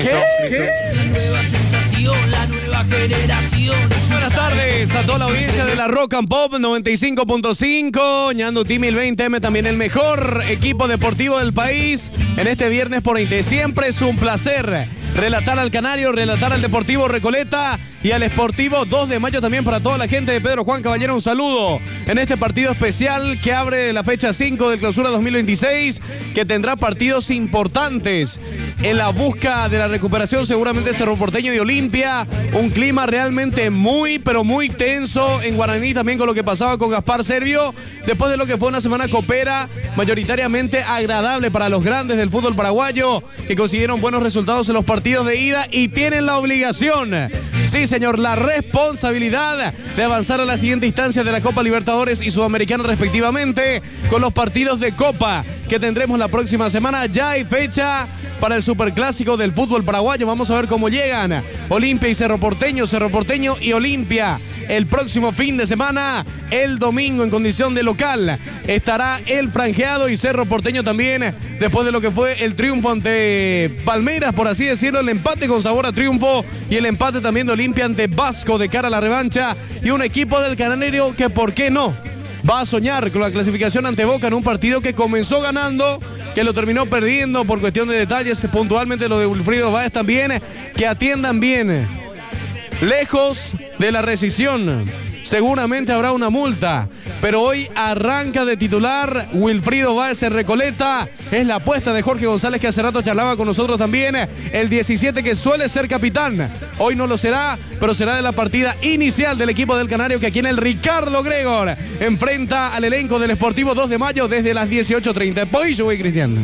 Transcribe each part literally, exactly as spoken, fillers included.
Listo, listo. La nueva sensación, la nueva generación. Buenas tardes a toda la audiencia de la Rock and Pop noventa y cinco punto cinco, Ñando T mil veinte M, también el mejor equipo deportivo del país. En este viernes por veinte, siempre es un placer relatar al Canario, relatar al Deportivo Recoleta y al Sportivo dos de mayo también para toda la gente de Pedro Juan Caballero. Un saludo en este partido especial que abre la fecha cinco del Clausura dos mil veintiséis, que tendrá partidos importantes en la busca de la recuperación, seguramente Cerro Porteño y Olimpia. Un clima realmente muy, pero muy tenso en Guaraní, también con lo que pasaba con Gaspar Servio, después de lo que fue una semana copera mayoritariamente agradable para los grandes del fútbol paraguayo, que consiguieron buenos resultados en los partidos de ida y tienen la obligación, sí señor, la responsabilidad de avanzar a la siguiente instancia de la Copa Libertadores y Sudamericana respectivamente, con los partidos de Copa que tendremos la próxima semana. Ya hay fecha para el superclásico del fútbol paraguayo. Vamos a ver cómo llegan Olimpia y Cerro Porteño, Cerro Porteño y Olimpia. El próximo fin de semana, el domingo, en condición de local, estará el franjeado y Cerro Porteño también, después de lo que fue el triunfo ante Palmeiras, por así decirlo, el empate con sabor a triunfo y el empate también de Olimpia ante Vasco de cara a la revancha, y un equipo del Canario que, ¿por qué no?, va a soñar con la clasificación ante Boca en un partido que comenzó ganando, que lo terminó perdiendo por cuestión de detalles, puntualmente lo de Wilfrido Báez también, que atiendan bien. Lejos de la rescisión, seguramente habrá una multa, pero hoy arranca de titular Wilfrido Báez en Recoleta. Es la apuesta de Jorge González, que hace rato charlaba con nosotros también, el diecisiete, que suele ser capitán. Hoy no lo será, pero será de la partida inicial del equipo del Canario, que aquí en el Ricardo Gregor enfrenta al elenco del Sportivo dos de mayo desde las dieciocho treinta. Pollo, güey, Cristian.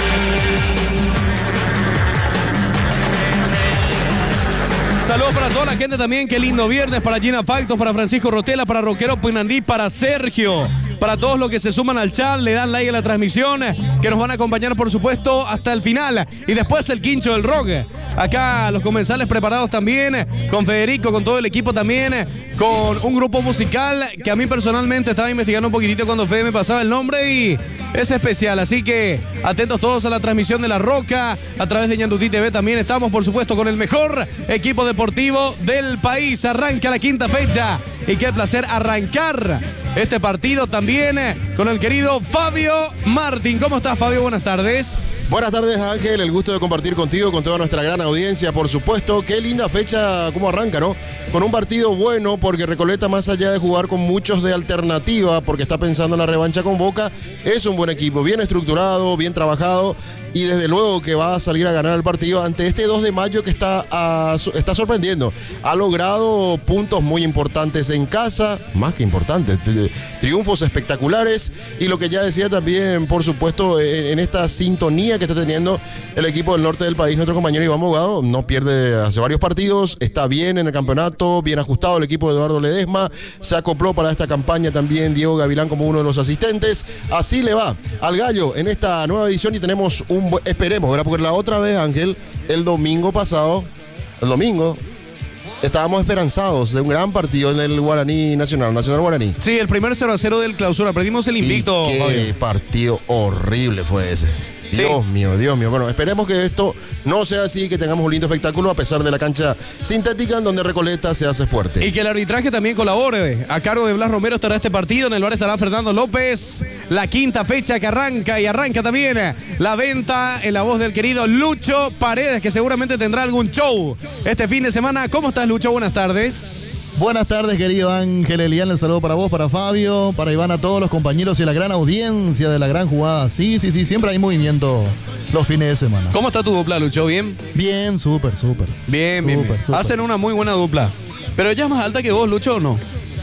Saludos para toda la gente también, qué lindo viernes, para Gina Factos, para Francisco Rotela, para Roquero Pinandí, para Sergio, para todos los que se suman al chat, le dan like a la transmisión, que nos van a acompañar por supuesto hasta el final, y después el quincho del rock. Acá los comensales preparados también, con Federico, con todo el equipo también, con un grupo musical que a mí personalmente estaba investigando un poquitito cuando Fede me pasaba el nombre y es especial, así que atentos todos a la transmisión de La Roca a través de Ñandutí T V. También estamos por supuesto con el mejor equipo deportivo del país. Arranca la quinta fecha y qué placer arrancar este partido también con el querido Fabio Martín. ¿Cómo estás, Fabio? Buenas tardes. Buenas tardes, Ángel, el gusto de compartir contigo, con toda nuestra gran audiencia, por supuesto. Qué linda fecha, cómo arranca, ¿no? Con un partido bueno, porque Recoleta, más allá de jugar con muchos de alternativa, porque está pensando en la revancha con Boca, es un buen equipo, bien estructurado, bien trabajado, y desde luego que va a salir a ganar el partido ante este dos de mayo que está, a, está sorprendiendo. Ha logrado puntos muy importantes en casa, más que importantes, triunfos espectaculares, y lo que ya decía también, por supuesto, en, en esta sintonía que está teniendo el equipo del norte del país. Nuestro compañero Iván Bogado no pierde hace varios partidos, está bien en el campeonato, bien ajustado el equipo de Eduardo Ledesma, se acopló para esta campaña también Diego Gavilán como uno de los asistentes. Así le va al Gallo en esta nueva edición, y tenemos un buen, esperemos, ¿verdad? Porque la otra vez, Ángel, el domingo pasado, el domingo, estábamos esperanzados de un gran partido en el Guaraní Nacional, Nacional Guaraní. Sí, el primer cero a cero del Clausura, perdimos el invicto. Y qué Fabio. partido horrible fue ese. Sí. Dios mío, Dios mío. Bueno, esperemos que esto no sea así, que tengamos un lindo espectáculo a pesar de la cancha sintética en donde Recoleta se hace fuerte. Y que el arbitraje también colabore. A cargo de Blas Romero estará este partido. En el bar estará Fernando López. La quinta fecha que arranca, y arranca también la venta en la voz del querido Lucho Paredes, que seguramente tendrá algún show este fin de semana. ¿Cómo estás, Lucho? Buenas tardes. Buenas tardes, querido Ángel Elian. El saludo para vos, para Fabio, para Iván, a todos los compañeros y la gran audiencia de la gran jugada. Sí, sí, sí, siempre hay movimiento los fines de semana. ¿Cómo está tu dupla, Lucho? ¿Bien? Bien, súper, súper. Bien, bien, bien. Súper. Hacen una muy buena dupla. Pero ella es más alta que vos, Lucho, ¿o no?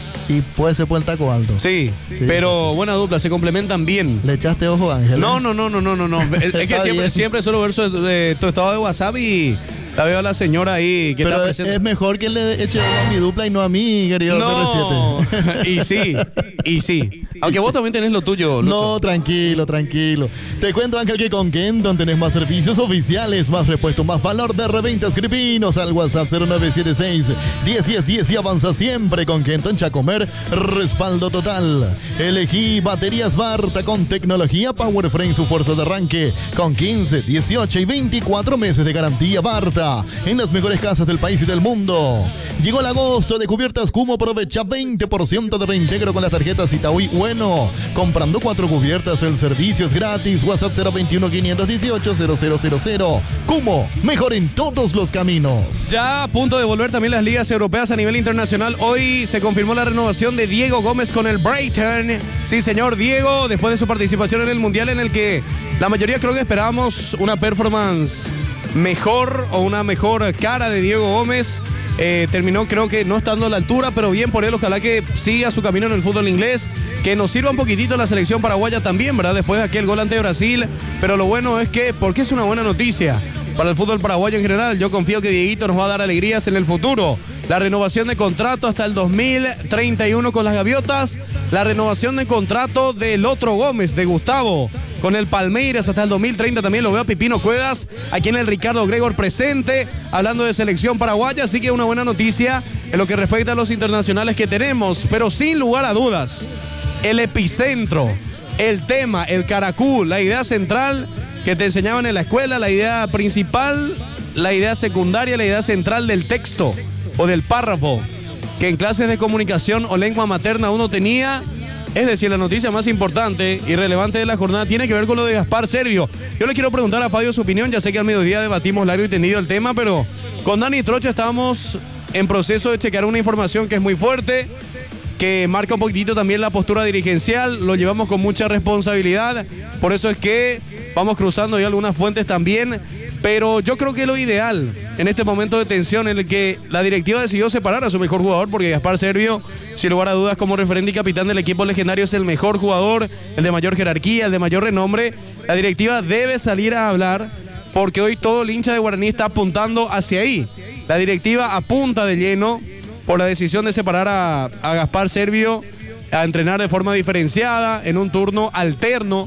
Y puede ser por el taco alto. Sí, Sí, pero sí, sí. buena dupla, se complementan bien. ¿Le echaste ojo, Ángel? No, no, no, no, no, no, no. Es, es que Está siempre, bien. siempre suelo ver su, de, tu estado de WhatsApp y la veo a la señora ahí que Pero está es, presente. es mejor que le eche ojo a mi dupla y no a mí, querido No, C R siete. y sí, y sí. Aunque vos también tenés lo tuyo, Lucho. No, tranquilo, tranquilo. Te cuento, Ángel, que con Kenton tenés más servicios oficiales, más repuesto, más valor de reventas. Escribinos al WhatsApp cero nueve siete seis, diez, diez, diez y avanza siempre con Kenton Chacomer. Respaldo total. Elegí baterías Barta con tecnología Power Frame, su fuerza de arranque, con quince, dieciocho y veinticuatro meses de garantía. Barta, en las mejores casas del país y del mundo. Llegó el agosto de Cubiertas Cumo, aprovecha veinte por ciento de reintegro con las tarjetas Itaúí. Bueno, comprando cuatro cubiertas, el servicio es gratis. WhatsApp cero veintiuno, quinientos dieciocho, cero cero cero cero. Cumo, mejor en todos los caminos. Ya a punto de volver también las ligas europeas a nivel internacional. Hoy se confirmó la renovación de Diego Gómez con el Brighton. Sí, señor, Diego, después de su participación en el Mundial, en el que la mayoría creo que esperábamos una performance mejor o una mejor cara de Diego Gómez. Eh, terminó creo que no estando a la altura, pero bien por él, ojalá que siga su camino en el fútbol inglés, que nos sirva un poquitito la selección paraguaya también, ¿verdad? Después de aquel gol ante Brasil, pero lo bueno es que, porque es una buena noticia para el fútbol paraguayo en general, yo confío que Dieguito nos va a dar alegrías en el futuro. La renovación de contrato hasta el dos mil treinta y uno con las Gaviotas, la renovación de contrato del otro Gómez, de Gustavo, con el Palmeiras hasta el dos mil treinta. También lo veo a Pipino Cuevas, aquí en el Ricardo Gregor presente, hablando de selección paraguaya, así que una buena noticia en lo que respecta a los internacionales que tenemos, pero sin lugar a dudas, el epicentro, el tema, el caracú, la idea central que te enseñaban en la escuela, la idea principal, la idea secundaria, la idea central del texto o del párrafo que en clases de comunicación o lengua materna uno tenía. Es decir, la noticia más importante y relevante de la jornada tiene que ver con lo de Gaspar Servio. Yo le quiero preguntar a Fabio su opinión, ya sé que al mediodía debatimos largo y tendido el tema, pero con Dani Troche estábamos en proceso de checar una información que es muy fuerte, que marca un poquitito también la postura dirigencial, lo llevamos con mucha responsabilidad, por eso es que vamos cruzando ya algunas fuentes también, pero yo creo que lo ideal en este momento de tensión en el que la directiva decidió separar a su mejor jugador, porque Gaspar Servio, sin lugar a dudas, como referente y capitán del equipo legendario, es el mejor jugador, el de mayor jerarquía, el de mayor renombre. La directiva debe salir a hablar, porque hoy todo el hincha de Guaraní está apuntando hacia ahí. La directiva apunta de lleno por la decisión de separar a, a Gaspar Servio a entrenar de forma diferenciada, en un turno alterno,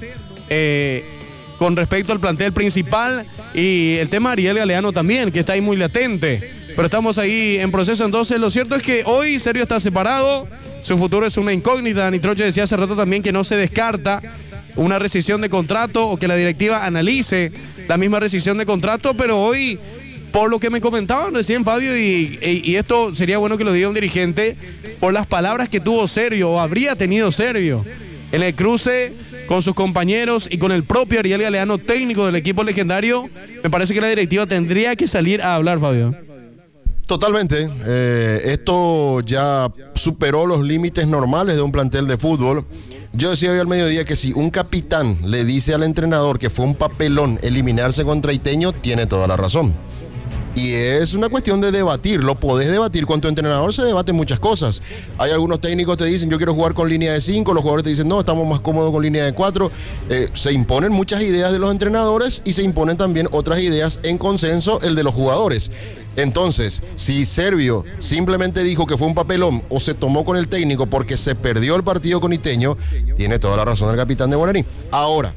eh, con respecto al plantel principal, y el tema Ariel Galeano también, que está ahí muy latente, pero estamos ahí en proceso. Entonces lo cierto es que hoy Servio está separado, su futuro es una incógnita. Dani Troche decía hace rato también que no se descarta una rescisión de contrato o que la directiva analice la misma rescisión de contrato, pero hoy, por lo que me comentaban recién Fabio, y, y, y esto sería bueno que lo diga un dirigente, por las palabras que tuvo Servio o habría tenido Servio en el cruce con sus compañeros y con el propio Ariel Galeano, técnico del equipo legendario, me parece que la directiva tendría que salir a hablar, Fabio. Totalmente. Eh, esto ya superó los límites normales de un plantel de fútbol. Yo decía hoy al mediodía que si un capitán le dice al entrenador que fue un papelón eliminarse contra Iteño, tiene toda la razón. Y es una cuestión de debatir, lo podés debatir con tu entrenador, se debaten muchas cosas. Hay algunos técnicos que te dicen, yo quiero jugar con línea de cinco, los jugadores te dicen, no, estamos más cómodos con línea de cuatro. Eh, se imponen muchas ideas de los entrenadores y se imponen también otras ideas en consenso, el de los jugadores. Entonces, si Servio simplemente dijo que fue un papelón o se tomó con el técnico porque se perdió el partido con Iteño, tiene toda la razón el capitán de Guaraní. Ahora,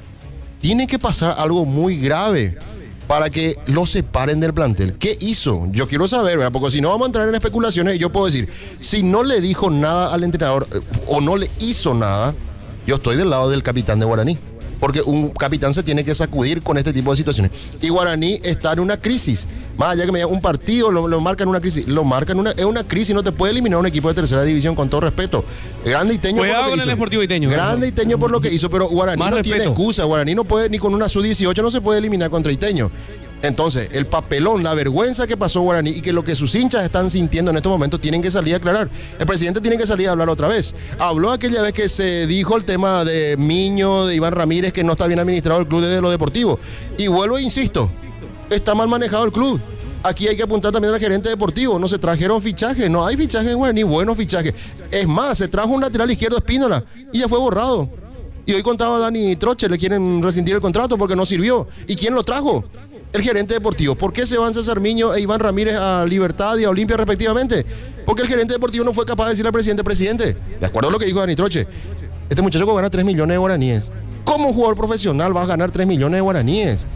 tiene que pasar algo muy grave para que lo separen del plantel. ¿Qué hizo? Yo quiero saber, ¿verdad? Porque si no vamos a entrar en especulaciones y yo puedo decir, si no le dijo nada al entrenador eh, o no le hizo nada, yo estoy del lado del capitán de Guaraní. Porque un capitán se tiene que sacudir con este tipo de situaciones. Y Guaraní está en una crisis. Más allá que me diga un partido, lo, lo marcan una crisis. Lo marcan una, es una crisis, no te puede eliminar un equipo de tercera división, con todo respeto. Grande Iteño por lo que con hizo. el Deportivo Iteño. Grande Iteño por lo que hizo, pero Guaraní Más no respeto. tiene excusa. Guaraní no puede, ni con una sub dieciocho no se puede eliminar contra Iteño. Entonces, el papelón, la vergüenza que pasó Guaraní y que lo que sus hinchas están sintiendo en estos momentos tienen que salir a aclarar. El presidente tiene que salir a hablar otra vez. Habló aquella vez que se dijo el tema de Miño, de Iván Ramírez, que no está bien administrado el club desde lo deportivo. Y vuelvo e insisto, está mal manejado el club. Aquí hay que apuntar también al gerente deportivo. No se trajeron fichajes, no hay fichajes en Guaraní, buenos fichajes. Es más, se trajo un lateral izquierdo Espínola y ya fue borrado. Y hoy contaba Dani Troche, le quieren rescindir el contrato porque no sirvió. ¿Y quién lo trajo? El gerente deportivo. ¿Por qué se van César Miño e Iván Ramírez a Libertad y a Olimpia respectivamente? Porque el gerente deportivo no fue capaz de decirle al presidente, presidente, de acuerdo a lo que dijo Dani Troche, Este muchacho gana tres millones de guaraníes. ¿Cómo un jugador profesional va a ganar tres millones de guaraníes?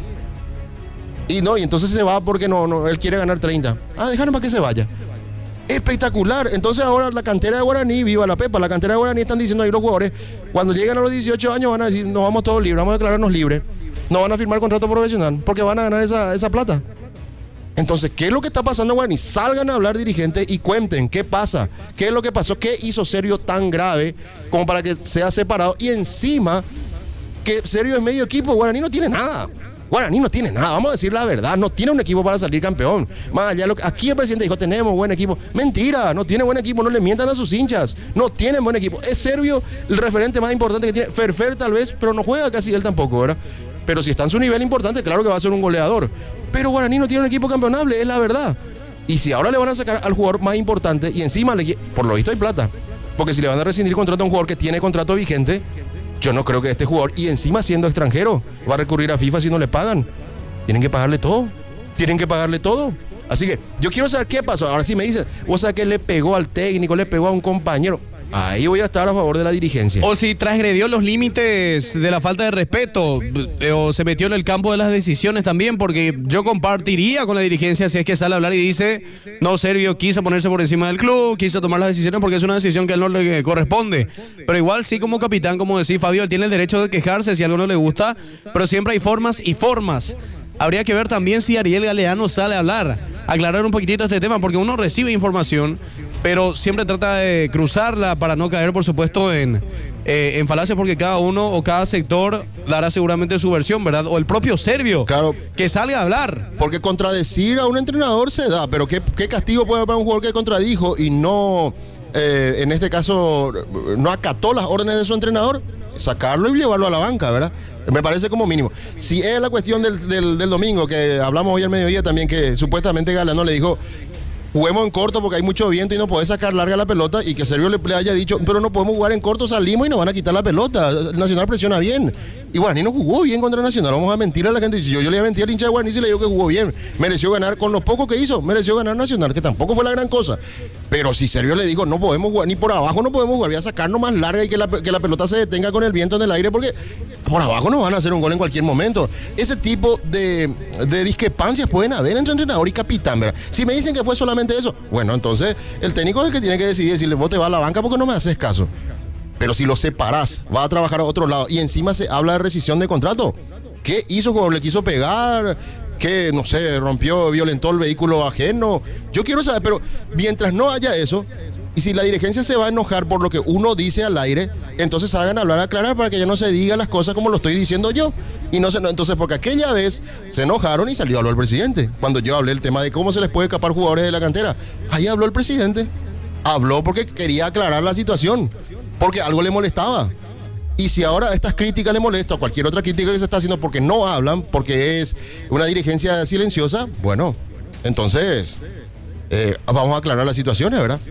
Y no, y entonces se va porque no, no, él quiere ganar treinta. Ah, déjalo para que se vaya. Espectacular. Entonces ahora la cantera de Guaraní, viva la Pepa, la cantera de Guaraní están diciendo ahí los jugadores, cuando llegan a los dieciocho años van a decir, nos vamos todos libres, vamos a declararnos libres. No van a firmar contrato profesional porque van a ganar esa, esa plata. Entonces, ¿qué es lo que está pasando en Guaraní? Salgan a hablar dirigentes y cuenten qué pasa, qué es lo que pasó, qué hizo Sergio tan grave como para que sea separado. Y encima, que Sergio es medio equipo, Guaraní no tiene nada. Guaraní no tiene nada, vamos a decir la verdad, no tiene un equipo para salir campeón. Más allá de lo que, aquí el presidente dijo, tenemos buen equipo. Mentira, no tiene buen equipo, no le mientan a sus hinchas. No tienen buen equipo. Es Servio el referente más importante que tiene. Ferfer tal vez, pero no juega casi él tampoco, ¿verdad? Pero si está en su nivel importante, claro que va a ser un goleador. Pero Guaraní no tiene un equipo campeonable, es la verdad. Y si ahora le van a sacar al jugador más importante y encima, le, por lo visto hay plata. Porque si le van a rescindir contrato a un jugador que tiene contrato vigente, yo no creo que este jugador, y encima siendo extranjero, va a recurrir a FIFA si no le pagan. Tienen que pagarle todo. Tienen que pagarle todo. Así que yo quiero saber qué pasó. Ahora sí me dicen, o sea que le pegó al técnico, le pegó a un compañero. Ahí voy a estar a favor de la dirigencia. O si transgredió los límites de la falta de respeto, o se metió en el campo de las decisiones también, porque yo compartiría con la dirigencia si es que sale a hablar y dice, no, Sergio quiso ponerse por encima del club, quiso tomar las decisiones porque es una decisión que a él no le corresponde. Pero igual sí, como capitán, como decía Fabio, él tiene el derecho de quejarse si algo no le gusta, pero siempre hay formas y formas. Habría que ver también si Ariel Galeano sale a hablar, aclarar un poquitito este tema, porque uno recibe información, pero siempre trata de cruzarla para no caer, por supuesto, en, eh, en falacias, porque cada uno o cada sector dará seguramente su versión, ¿verdad? O el propio Servio, claro, que salga a hablar. Porque contradecir a un entrenador se da, pero ¿qué, qué castigo puede haber para un jugador que contradijo y no, eh, en este caso, no acató las órdenes de su entrenador? Sacarlo y llevarlo a la banca, ¿verdad? Me parece como mínimo. Si es la cuestión del, del, del domingo, que hablamos hoy al mediodía también, que supuestamente Galeano le dijo, juguemos en corto porque hay mucho viento y no podés sacar larga la pelota, y que Servio le, le haya dicho, pero no podemos jugar en corto, salimos y nos van a quitar la pelota. Nacional presiona bien. Y Guaraní no jugó bien contra Nacional. Vamos a mentir a la gente. Yo, yo le iba a mentir al hincha de Guaraní si le digo que jugó bien. Mereció ganar con lo poco que hizo. Mereció ganar Nacional, que tampoco fue la gran cosa. Pero si Servio le dijo, no podemos jugar, ni por abajo no podemos jugar, voy a sacarnos más larga y que la, que la pelota se detenga con el viento en el aire, porque por abajo nos van a hacer un gol en cualquier momento. Ese tipo de, de discrepancias pueden haber entre entrenador y capitán, ¿verdad? Si me dicen que fue solamente eso, bueno, entonces el técnico es el que tiene que decidir, decirle, vos te vas a la banca porque no me haces caso. Pero si lo separás, va a trabajar a otro lado y encima se habla de rescisión de contrato. ¿Qué hizo cuando le quiso pegar? ¿Qué, no sé, rompió, violentó el vehículo ajeno? Yo quiero saber, pero mientras no haya eso, y si la dirigencia se va a enojar por lo que uno dice al aire, entonces salgan a hablar, a aclarar para que ya no se diga las cosas como lo estoy diciendo yo. Y no se, no, entonces, porque aquella vez se enojaron y salió a hablar el presidente. Cuando yo hablé el tema de cómo se les puede escapar jugadores de la cantera, ahí habló el presidente. Habló porque quería aclarar la situación, porque algo le molestaba. Y si ahora estas críticas le molestan, o cualquier otra crítica que se está haciendo porque no hablan, porque es una dirigencia silenciosa, bueno, entonces eh, vamos a aclarar las situaciones, ¿verdad?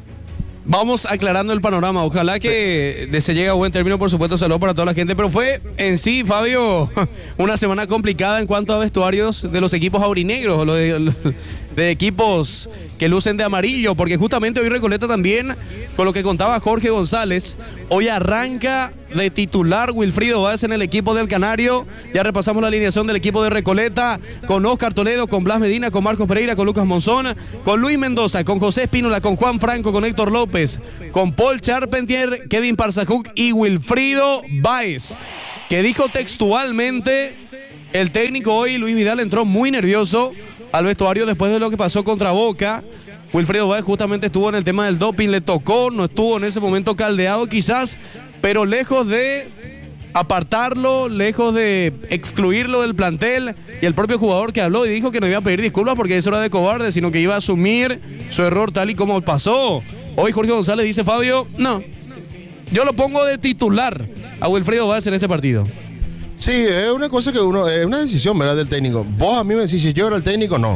Vamos aclarando el panorama. Ojalá que se llegue a buen término, por supuesto, saludos para toda la gente. Pero fue en sí, Fabio, una semana complicada en cuanto a vestuarios de los equipos aurinegros, lo de, de equipos que lucen de amarillo, porque justamente hoy Recoleta también, con lo que contaba Jorge González, hoy arranca de titular Wilfrido Báez en el equipo del Canario. Ya repasamos la alineación del equipo de Recoleta, con Oscar Toledo, con Blas Medina, con Marcos Pereira, con Lucas Monzón, con Luis Mendoza, con José Espínola, con Juan Franco, con Héctor López, con Paul Charpentier, Kevin Parzajuc y Wilfrido Báez, que dijo textualmente el técnico hoy, Luis Vidal, entró muy nervioso al vestuario después de lo que pasó contra Boca. Wilfrido Báez justamente estuvo en el tema del doping, le tocó, no estuvo en ese momento caldeado quizás, pero lejos de apartarlo, lejos de excluirlo del plantel, y el propio jugador que habló y dijo que no iba a pedir disculpas porque eso era de cobarde, sino que iba a asumir su error tal y como pasó. Hoy Jorge González dice, Fabio, no, yo lo pongo de titular a Wilfrido Báez en este partido. Sí, es una cosa que uno, es una decisión, ¿verdad?, del técnico. Vos a mí me decís, si yo era el técnico, no.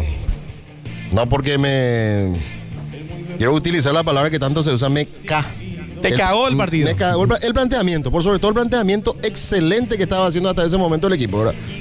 No, porque me... Quiero utilizar la palabra que tanto se usa, me ca... Te el, cagó el partido. Me cagó el, el planteamiento, por sobre todo el planteamiento excelente que estaba haciendo hasta ese momento el equipo, ¿verdad?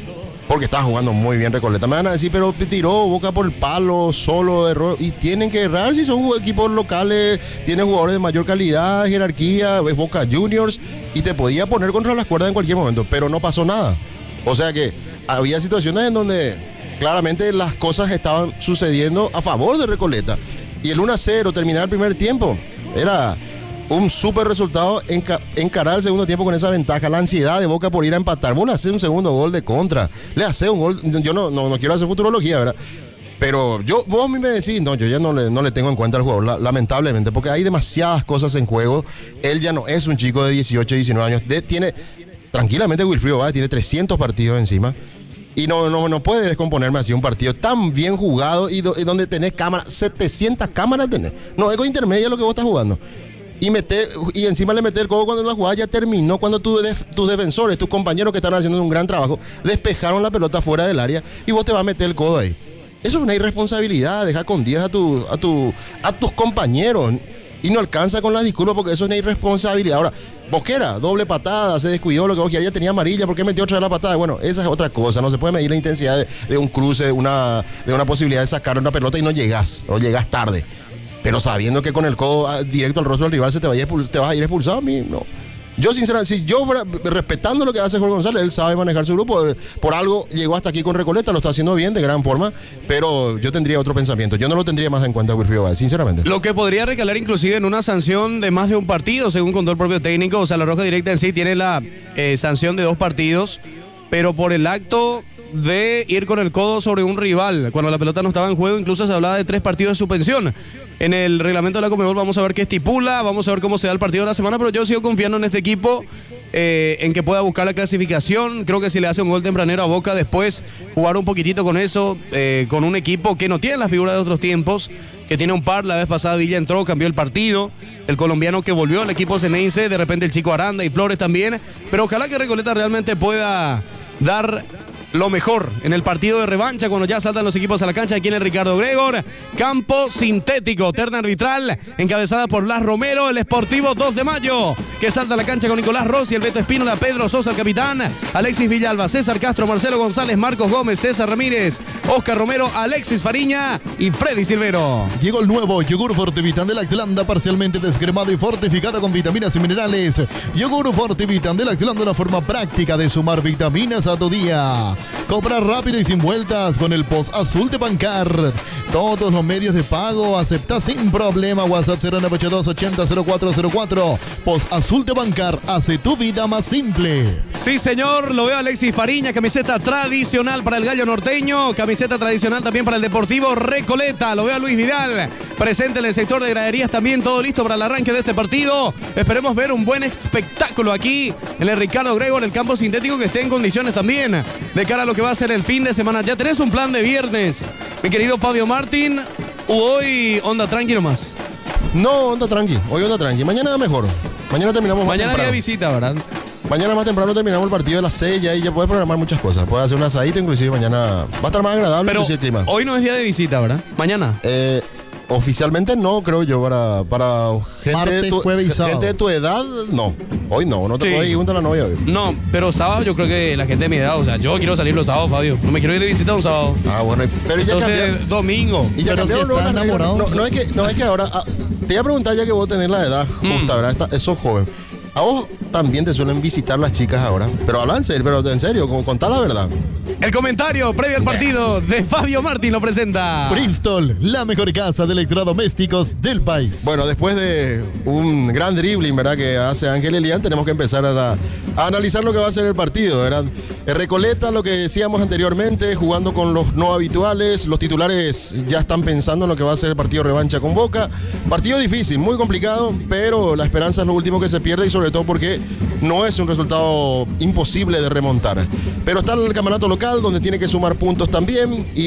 porque estaba jugando muy bien Recoleta. Me van a decir, pero tiró Boca por el palo, solo error. Y tienen que errar si son equipos locales, tienen jugadores de mayor calidad, jerarquía, es Boca Juniors, y te podía poner contra las cuerdas en cualquier momento, pero no pasó nada. O sea que había situaciones en donde claramente las cosas estaban sucediendo a favor de Recoleta. Y el uno a cero, terminar el primer tiempo, era un súper resultado, enca- encarar el segundo tiempo con esa ventaja, la ansiedad de Boca por ir a empatar. Vos le haces un segundo gol de contra, le haces un gol, yo no, no, no quiero hacer futurología, ¿verdad? Pero yo, vos a mí me decís, no, yo ya no le, no le tengo en cuenta al jugador, la, lamentablemente, porque hay demasiadas cosas en juego. Él ya no es un chico de dieciocho, diecinueve años, de, tiene, tranquilamente Wilfrido Báez tiene trescientos partidos encima. Y no, no, no puede descomponerme así un partido tan bien jugado y, do, y donde tenés cámaras, setecientas cámaras tenés. No, es con intermedia lo que vos estás jugando. Y, meter, y encima le meter el codo cuando la jugada ya terminó, cuando tu def, tus defensores, tus compañeros que están haciendo un gran trabajo, despejaron la pelota fuera del área y vos te vas a meter el codo ahí. Eso es una irresponsabilidad, deja con diez a, tu, a, tu, a tus compañeros. Y no alcanza con las disculpas porque eso es una irresponsabilidad. Ahora, Bosquera, doble patada, se descuidó lo que vos querías, ya tenía amarilla, ¿por qué metió otra vez la patada? Bueno, esa es otra cosa, no se puede medir la intensidad de, de un cruce, de una, de una posibilidad de sacar una pelota y no llegás, o llegás tarde. Pero sabiendo que con el codo directo al rostro del rival se te, vaya expul- te vas a ir expulsado, a mí no. Yo sinceramente, si yo respetando lo que hace Jorge González, él sabe manejar su grupo, por algo llegó hasta aquí con Recoleta, lo está haciendo bien, de gran forma, pero yo tendría otro pensamiento, yo no lo tendría más en cuenta Wilfrido Báez, sinceramente. Lo que podría recalar inclusive en una sanción de más de un partido, según contó el propio técnico, o sea, la roja directa en sí tiene la eh, sanción de dos partidos, pero por el acto de ir con el codo sobre un rival, cuando la pelota no estaba en juego, incluso se hablaba de tres partidos de suspensión. En el reglamento de la Conmebol vamos a ver qué estipula, vamos a ver cómo se da el partido de la semana, pero yo sigo confiando en este equipo, eh, en que pueda buscar la clasificación. Creo que si le hace un gol tempranero a Boca, después jugar un poquitito con eso, eh, con un equipo que no tiene la figura de otros tiempos, que tiene un par. La vez pasada Villa entró, cambió el partido, el colombiano que volvió al equipo ceneice, de repente el chico Aranda y Flores también, pero ojalá que Recoleta realmente pueda dar lo mejor en el partido de revancha cuando ya saltan los equipos a la cancha. Aquí en el Ricardo Gregor, campo sintético, terna arbitral encabezada por Blas Romero, el Sportivo dos de mayo, que salta a la cancha con Nicolás Rossi, el Beto Espínola, Pedro Sosa, el capitán, Alexis Villalba, César Castro, Marcelo González, Marcos Gómez, César Ramírez, Oscar Romero, Alexis Fariña y Freddy Silvero. Llegó el nuevo yogur Fortivitan de Lactlanda, parcialmente descremado y fortificado con vitaminas y minerales. Yogur Fortivitan de Lactlanda, una forma práctica de sumar vitaminas a tu día. Compra rápido y sin vueltas con el post azul de Bancar. Todos los medios de pago acepta sin problema. WhatsApp cero nueve ocho dos ochenta cero cuatro cero cuatro. Post azul de Bancar hace tu vida más simple. Sí, señor, lo veo a Alexis Fariña, camiseta tradicional para el Gallo Norteño, camiseta tradicional también para el Deportivo Recoleta. Lo veo a Luis Vidal, presente en el sector de graderías también, todo listo para el arranque de este partido. Esperemos ver un buen espectáculo aquí en el Ricardo Gregor, el campo sintético, que esté en condiciones también de cara a lo que va a ser el fin de semana. Ya tenés un plan de viernes, mi querido Fabio Martín, o hoy onda tranqui nomás. No, onda tranqui, hoy onda tranqui, mañana mejor. Mañana terminamos más Mañana temprano. día de visita, ¿verdad? Mañana más temprano terminamos el partido de las seis y ya puedes programar muchas cosas. Puedes hacer un asadito, inclusive mañana va a estar más agradable. Pero inclusive el clima. hoy no es día de visita, ¿verdad? Mañana. Eh, oficialmente no, creo yo, para, para gente, Martes, de tu, jueves y sábado. gente de tu edad, no. Hoy no, no te Sí. puedes ir junto a la novia hoy. No, pero sábado yo creo que la gente de mi edad, o sea, yo quiero salir los sábados, Fabio. No me quiero ir de visita un sábado. Ah, bueno, pero ya cambió. Entonces, domingo. Y ya Pero cambiaron si luego está las reglas. enamorado. No, no es que, no es que ahora. ah, te iba a preguntar, ya que vos tenés la edad justa, Mm. ¿verdad? Está- sos joven. A vos también te suelen visitar las chicas ahora. Pero habla en serio, pero en serio, con- contá la verdad. El comentario previo al partido de Fabio Martín lo presenta. Bristol, la mejor casa de electrodomésticos del país. Bueno, después de un gran dribbling, ¿verdad?, que hace Ángel Elián, tenemos que empezar a, la- a analizar lo que va a ser el partido, ¿verdad? El Recoleta, lo que decíamos anteriormente, jugando con los no habituales, los titulares ya están pensando en lo que va a ser el partido revancha con Boca. Partido difícil, muy complicado, pero la esperanza es lo último que se pierde y sobre todo porque no es un resultado imposible de remontar. Pero está el campeonato local, donde tiene que sumar puntos también y